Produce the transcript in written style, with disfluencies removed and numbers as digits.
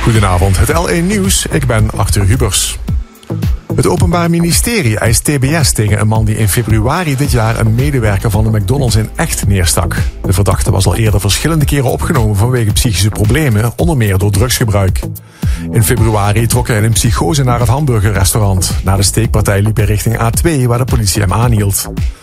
Goedenavond, het L1 Nieuws. Ik ben Arthur Hubers. Het Openbaar Ministerie eist TBS tegen een man die in februari dit jaar een medewerker van de McDonald's in Echt neerstak. De verdachte was al eerder verschillende keren opgenomen vanwege psychische problemen, onder meer door drugsgebruik. In februari trok hij in een psychose naar het hamburgerrestaurant. Na de steekpartij liep hij richting A2, waar de politie hem aanhield.